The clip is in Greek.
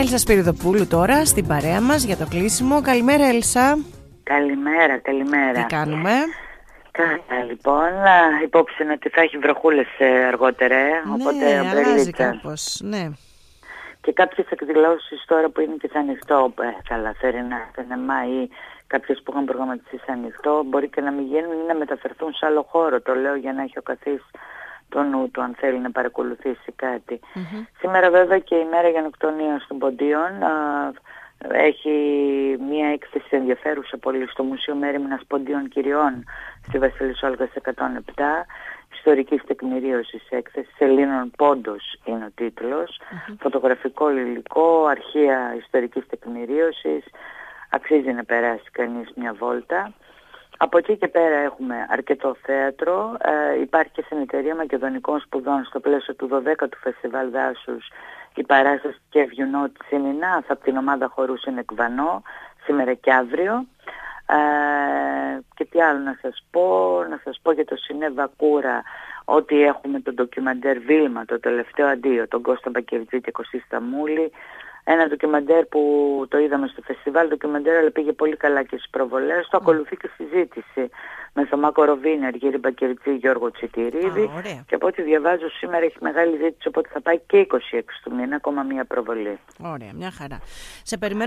Έλσα Σπυριδοπούλου τώρα στην παρέα μας για το κλείσιμο. Καλημέρα Έλσα. Καλημέρα. Τι κάνουμε? Καλά λοιπόν, υπόψη είναι ότι θα έχει βροχούλες αργότερα, οπότε αλλάζει κάπως, ναι. Και κάποιες εκδηλώσεις τώρα που είναι και σε ανοιχτό, θερινά, σενεμά ή κάποιες που είχαν προγραμματιστεί σε ανοιχτό, μπορεί και να μην γίνουν ή να μεταφερθούν σε άλλο χώρο. Το λέω για να έχει ο καθής το νου του αν θέλει να παρακολουθήσει κάτι. Σήμερα βέβαια και η μέρα γενοκτονίας των ποντίων έχει μία έκθεση ενδιαφέρουσα πολύ στο Μουσείο Μέριμνας Ποντίων Κυριών στη Βασίλισσα Όλγας 107, ιστορικής τεκμηρίωσης έκθεση, Ελλήνων Πόντος είναι ο τίτλος, φωτογραφικό υλικό, αρχεία ιστορικής τεκμηρίωσης, αξίζει να περάσει κανείς μια βόλτα. Από εκεί και πέρα έχουμε αρκετό θέατρο, υπάρχει και στην Εταιρεία Μακεδονικών Σπουδών στο πλαίσιο του 12ου Φεστιβάλ Δάσους η παράσταση και Βιουνό Τσιμινά από την ομάδα χορού Συνεκβανό, σήμερα και αύριο. Και τι άλλο να σας πω για το Σινέβα Κούρα, ότι έχουμε το ντοκιμαντέρ Βίλμα, το τελευταίο αντίο, τον Κώστα Μπακεβιτζή και Κωστή Σταμούλη. Ένα ντοκιμαντέρ που το είδαμε στο φεστιβάλ, ντοκιμαντέρ αλλά πήγε πολύ καλά και στις προβολές. Το ακολουθεί και συζήτηση με Θωμά Κοροβίνη, Αργύρη Μπακεριτζή, Γιώργο Τσιτηρίδη. Και από ό,τι διαβάζω σήμερα έχει μεγάλη ζήτηση, οπότε θα πάει και 26 του μήνα, ακόμα μία προβολή. Ωραία, μια χαρά. Σε περιμένω.